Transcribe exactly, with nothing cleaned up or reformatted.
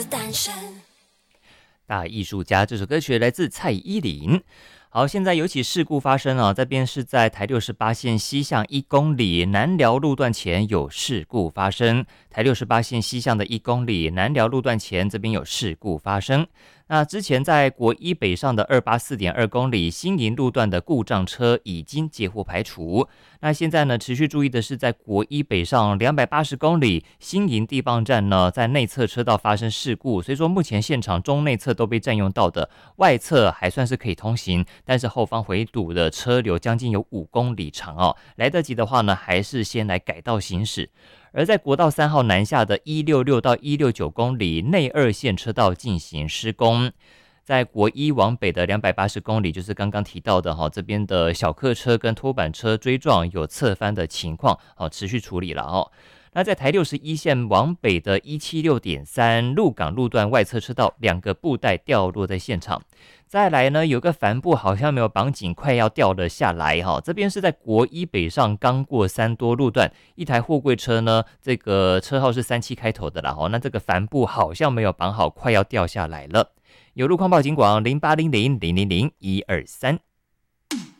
大艺术家这首歌曲来自蔡依林。好，现在有起事故发生啊，这边是在台六十八线西向一公里南寮路段前有事故发生。台六十八线西向的一公里南寮路段前这边有事故发生。那之前在国一北上的二八四点二公里新营路段的故障车已经接获排除。那现在呢，持续注意的是在国一北上两百八十公里新营地磅站呢，在内侧车道发生事故，所以说目前现场中内侧都被占用到的，外侧还算是可以通行，但是后方回堵的车流将近有五公里长哦，来得及的话呢，还是先来改道行驶。而在国道三号南下的一六六到一六九公里内二线车道进行施工，在国一往北的两百八十公里，就是刚刚提到的哈，这边的小客车跟拖板车追撞有侧翻的情况，好，持续处理了哦。那在台六十一线往北的一七六点三鹿港路段外侧车道，两个布带掉落在现场。再来呢，有个帆布好像没有绑紧，快要掉了下来哈。这边是在国一北上刚过三多路段，一台货柜车呢，这个车号是三七开头的啦哈。那这个帆布好像没有绑好，快要掉下来了。有路况报警广零八零零零零零一二三。